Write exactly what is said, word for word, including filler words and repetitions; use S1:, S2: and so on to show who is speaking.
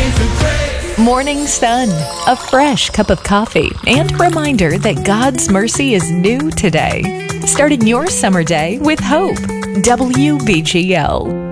S1: Morning Sun, a fresh cup of coffee, and a reminder that God's mercy is new today. Starting your summer day with hope. W B G L.